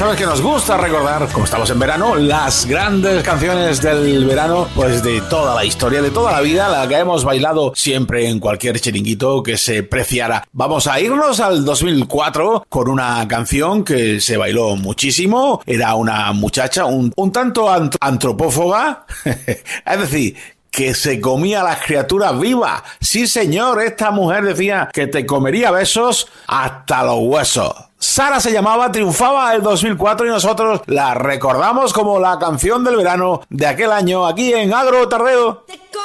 Sabes que nos gusta recordar, como estamos en verano, las grandes canciones del verano, pues de toda la historia, de toda la vida, la que hemos bailado siempre en cualquier chiringuito que se preciara. Vamos a irnos al 2004 con una canción que se bailó muchísimo. Era una muchacha un tanto antropófoba, es decir, que se comía a las criaturas vivas. Sí, señor, esta mujer decía que te comería besos hasta los huesos. Sara se llamaba, triunfaba el 2004 y nosotros la recordamos como la canción del verano de aquel año aquí en Agro Tardeo.